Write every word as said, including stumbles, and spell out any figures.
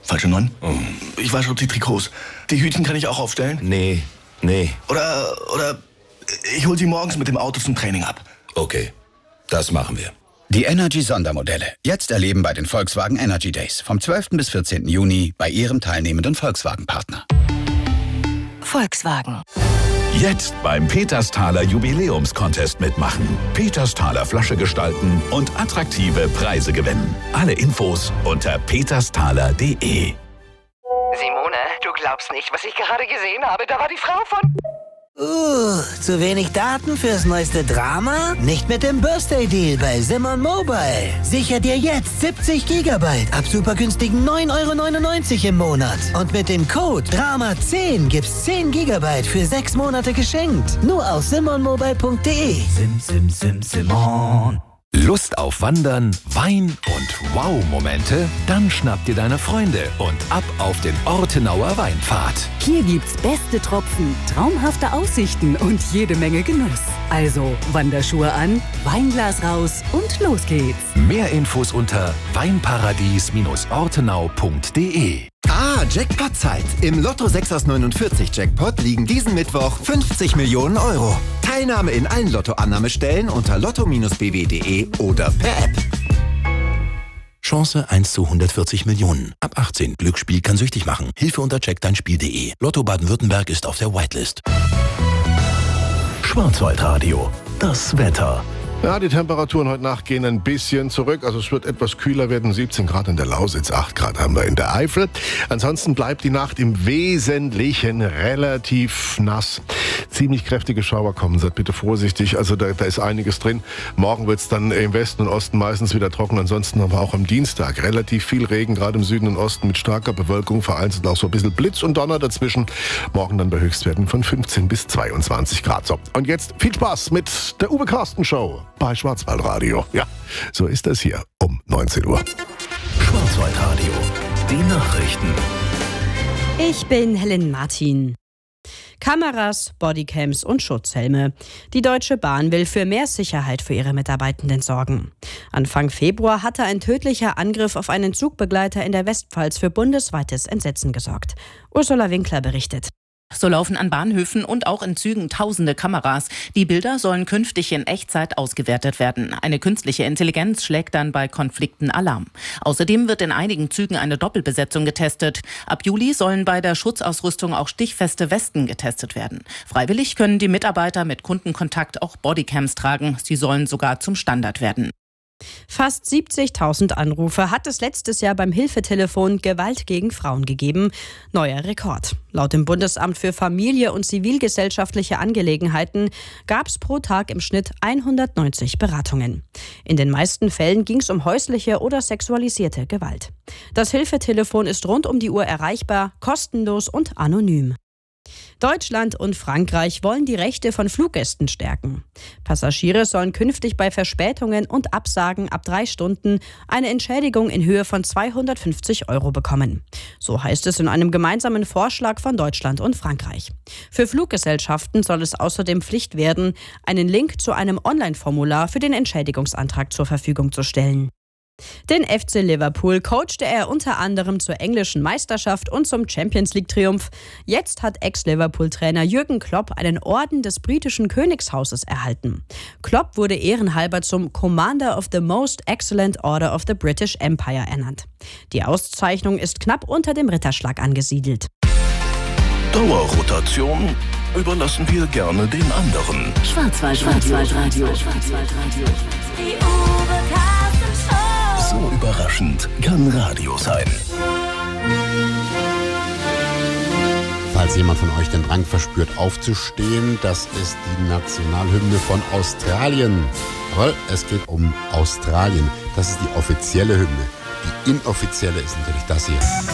Falsche neun? Oh. Ich wasche auch die Trikots. Die Hütchen kann ich auch aufstellen? Nee, nee. Oder, oder ich hol sie morgens mit dem Auto zum Training ab. Okay, das machen wir. Die Energy-Sondermodelle. Jetzt erleben bei den Volkswagen Energy Days. Vom zwölften bis vierzehnten Juni bei Ihrem teilnehmenden Volkswagen-Partner. Volkswagen. Jetzt beim Petersthaler Jubiläumscontest mitmachen. Petersthaler Flasche gestalten und attraktive Preise gewinnen. Alle Infos unter petersthaler punkt de. Simone, du glaubst nicht, was ich gerade gesehen habe. Da war die Frau von... Uh, zu wenig Daten fürs neueste Drama? Nicht mit dem Birthday-Deal bei Simon Mobile. Sicher dir jetzt siebzig Gigabyte ab super günstigen neun Euro neunundneunzig im Monat. Und mit dem Code Drama zehn gibt's zehn Gigabyte für sechs Monate geschenkt. Nur auf simon mobile punkt de. Sim, sim, sim, Simon. Lust auf Wandern, Wein und Wow-Momente? Dann schnapp dir deine Freunde und ab auf den Ortenauer Weinpfad. Hier gibt's beste Tropfen, traumhafte Aussichten und jede Menge Genuss. Also Wanderschuhe an, Weinglas raus und los geht's. Mehr Infos unter weinparadies ortenau punkt de. Ah, Jackpot-Zeit. Im Lotto sechs aus neunundvierzig Jackpot liegen diesen Mittwoch fünfzig Millionen Euro. Teilnahme in allen Lottoannahmestellen unter lotto b w punkt de oder per App. Chance eins zu hundertvierzig Millionen. Ab achtzehn. Glücksspiel kann süchtig machen. Hilfe unter check dein spiel punkt de. Lotto Baden-Württemberg ist auf der Whitelist. Schwarzwaldradio. Das Wetter. Ja, die Temperaturen heute Nacht gehen ein bisschen zurück. Also es wird etwas kühler werden. siebzehn Grad in der Lausitz, acht Grad haben wir in der Eifel. Ansonsten bleibt die Nacht im Wesentlichen relativ nass. Ziemlich kräftige Schauer kommen. Seid bitte vorsichtig. Also da, da ist einiges drin. Morgen wird es dann im Westen und Osten meistens wieder trocken. Ansonsten haben wir auch am Dienstag relativ viel Regen, gerade im Süden und Osten mit starker Bewölkung. Vereinzelt auch so ein bisschen Blitz und Donner dazwischen. Morgen dann bei Höchstwerten von fünfzehn bis zweiundzwanzig Grad. So, und jetzt viel Spaß mit der Uwe Carsten Show bei Schwarzwaldradio. Ja, so ist das hier um neunzehn Uhr. Schwarzwaldradio. Die Nachrichten. Ich bin Helen Martin. Kameras, Bodycams und Schutzhelme. Die Deutsche Bahn will für mehr Sicherheit für ihre Mitarbeitenden sorgen. Anfang Februar hatte ein tödlicher Angriff auf einen Zugbegleiter in der Westpfalz für bundesweites Entsetzen gesorgt. Ursula Winkler berichtet. So laufen an Bahnhöfen und auch in Zügen tausende Kameras. Die Bilder sollen künftig in Echtzeit ausgewertet werden. Eine künstliche Intelligenz schlägt dann bei Konflikten Alarm. Außerdem wird in einigen Zügen eine Doppelbesetzung getestet. Ab Juli sollen bei der Schutzausrüstung auch stichfeste Westen getestet werden. Freiwillig können die Mitarbeiter mit Kundenkontakt auch Bodycams tragen. Sie sollen sogar zum Standard werden. Fast siebzigtausend Anrufe hat es letztes Jahr beim Hilfetelefon Gewalt gegen Frauen gegeben. Neuer Rekord. Laut dem Bundesamt für Familie und zivilgesellschaftliche Angelegenheiten gab es pro Tag im Schnitt hundertneunzig Beratungen. In den meisten Fällen ging es um häusliche oder sexualisierte Gewalt. Das Hilfetelefon ist rund um die Uhr erreichbar, kostenlos und anonym. Deutschland und Frankreich wollen die Rechte von Fluggästen stärken. Passagiere sollen künftig bei Verspätungen und Absagen ab drei Stunden eine Entschädigung in Höhe von zweihundertfünfzig Euro bekommen. So heißt es in einem gemeinsamen Vorschlag von Deutschland und Frankreich. Für Fluggesellschaften soll es außerdem Pflicht werden, einen Link zu einem Online-Formular für den Entschädigungsantrag zur Verfügung zu stellen. Den F C Liverpool coachte er unter anderem zur englischen Meisterschaft und zum Champions-League-Triumph. Jetzt hat Ex-Liverpool-Trainer Jürgen Klopp einen Orden des britischen Königshauses erhalten. Klopp wurde ehrenhalber zum Commander of the Most Excellent Order of the British Empire ernannt. Die Auszeichnung ist knapp unter dem Ritterschlag angesiedelt. Dauerrotation überlassen wir gerne den anderen. Schwarzwaldradio. Die Uwe Carsten Show. So überraschend kann Radio sein. Falls jemand von euch den Drang verspürt, aufzustehen, das ist die Nationalhymne von Australien. Jawohl, es geht um Australien. Das ist die offizielle Hymne. Die inoffizielle ist natürlich das hier.